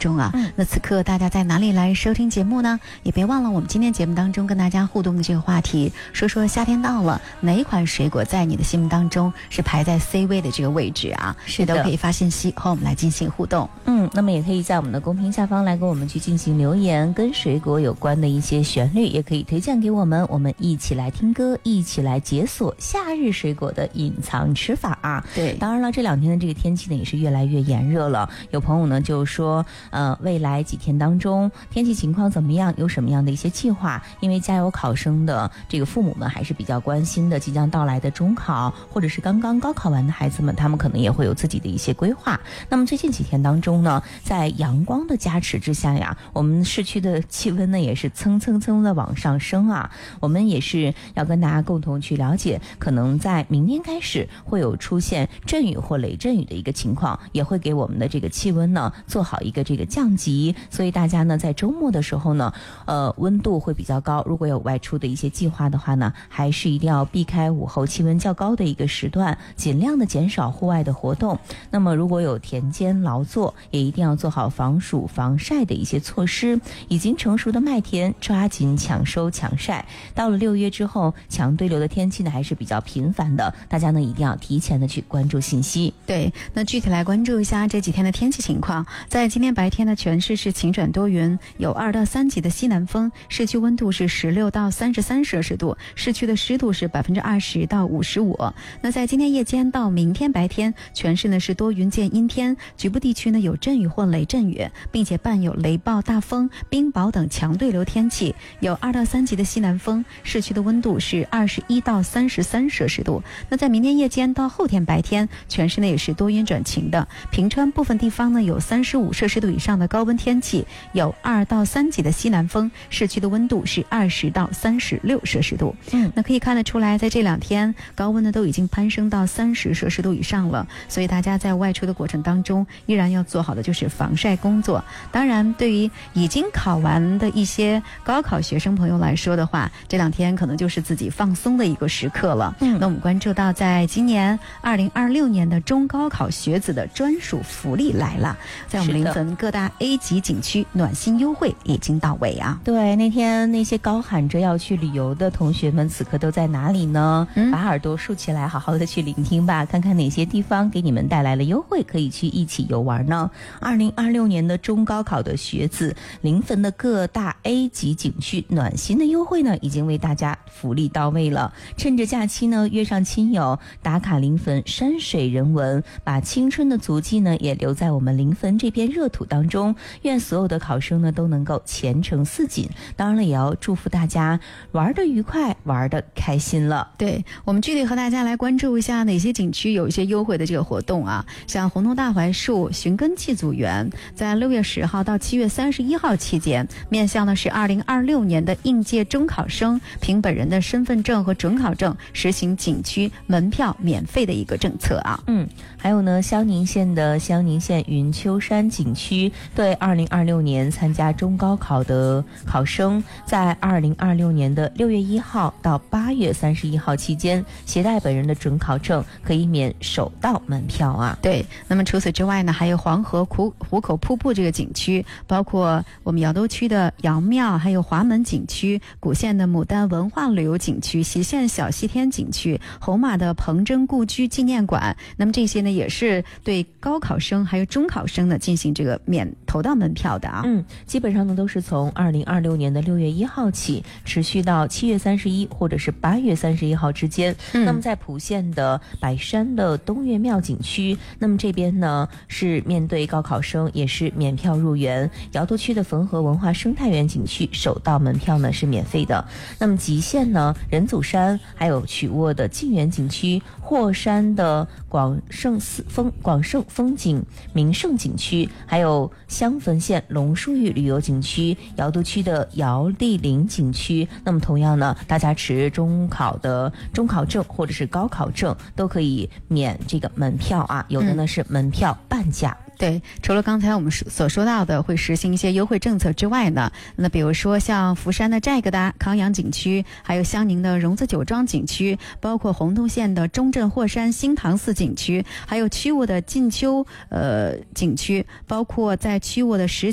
中啊。那此刻大家在哪里来收听节目呢？也别忘了我们今天节目当中跟大家互动的这个话题，说说夏天到了，哪一款水果在你的心目当中是排在 C 位的这个位置啊？ 是的， 都可以发信息和我们来进行互动。 那么也可以在我们的公屏下方来跟我们去进行留言，跟水果有关的一些旋律也可以推荐给我们，我们一起来听歌，一起来解锁夏日水果的隐藏吃法啊。 对， 当然了，这2天的这个天气呢也是越来越炎热了，有朋友呢就说未来几天当中天气情况怎么样，有什么样的一些计划，因为家有考生的这个父母们还是比较关心的即将到来的中考，或者是刚刚高考完的孩子们，他们可能也会有自己的一些规划。那么最近几天当中呢，在阳光的加持之下呀，我们市区的气温呢也是蹭蹭蹭的往上升啊。我们也是要跟大家共同去了解，可能在明天开始会有出现阵雨或雷阵雨的一个情况，也会给我们的这个气温呢做好一个这个降级。所以大家呢在周末的时候呢温度会比较高，如果有外出的一些计划的话呢，还是一定要避开午后气温较高的一个时段，尽量的减少户外的活动。那么如果有田间劳作，也一定要做好防暑防晒的一些措施。已经成熟的麦田抓紧抢收抢晒。到了6月之后，强对流的天气呢还是比较频繁的，大家呢一定要提前的去关注信息。 对，那具体来关注一下这几天的天气情况。在今天白天呢，全市是晴转多云，有2到3级的西南风，市区温度是16到33摄氏度，市区的湿度是20%到55%。那在今天夜间到明天白天，全市呢是多云见阴天，局部地区呢有阵雨或雷阵雨，并且伴有雷暴、大风、冰雹等强对流天气，有2到3级的西南风，市区的温度是21到33摄氏度。那在明天夜间到后天白天，全市呢也是多云转晴的，平川部分地方呢有35摄氏度以上的高温天气，有2到3级的西南风，市区的温度是20到36摄氏度。那可以看得出来，在这2天高温呢都已经攀升到30摄氏度以上了，所以大家在外出的过程当中依然要做好的就是防晒工作。当然对于已经考完的一些高考学生朋友来说的话，这2天可能就是自己放松的一个时刻了。那我们关注到在今年2026年的中高考学子的专属福利来了，在我们临汾各大 A 级景区暖心优惠已经到位啊。 对，那天那些高喊着要去旅游的同学们此刻都在哪里呢？把耳朵竖起来好好的去聆听吧，看看哪些地方给你们带来了优惠，可以去一起游玩呢。2026年的中高考的学子，临汾的各大 A 级景区暖心的优惠呢已经为大家福利到位了。趁着假期呢，约上亲友打卡临汾山水人文，把青春的足迹呢也留在我们临汾这片热土当中。愿所有的考生呢都能够前程似锦，当然了也要祝福大家玩得愉快，玩得开心了。 对，我们具体和大家来关注一下哪些景区有一些优惠的这个活动啊。像红洞大槐树寻根祭祖园，在6月10号到7月31号期间，面向的是2026年的应届中考生，凭本人的身份证和准考证实行景区门票免费的一个政策啊。 还有呢，湘宁县的湘宁县云丘山景区对2026年参加中高考的考生，在2026年的6月1号到8月31号期间，携带本人的准考证可以免首道门票啊。 对，那么除此之外呢，还有黄河湖口瀑布这个景区，包括我们瑶都区的杨庙，还有华门景区，古县的牡丹文化旅游景区，习县小西天景区，侯马的彭真故居纪念馆。那么这些呢也是对高考生还有中考生呢进行这个免头道门票的啊。 基本上呢都是从2026年的6月1号起，持续到7月31或者是8月31号之间。那么在莆县的百山的东岳庙景区，那么这边呢是面对高考生也是免票入园。瑶都区的汾河文化生态园景区首道门票呢是免费的。那么吉县呢人祖山，还有曲沃的晋源景区，霍山的广盛风景名胜景区，还有襄汾县龙树峪旅游景区，瑶都区的瑶丽林景区。那么同样呢，大家持中考证或者是高考证都可以免这个门票啊，有的呢是门票半价。 对，除了刚才我们所说到的会实行一些优惠政策之外呢，那比如说像福山的寨疙瘩康阳景区，还有湘宁的荣子酒庄景区，包括洪洞县的中镇霍山兴唐寺景区，还有曲沃的近丘景区，包括在曲沃的石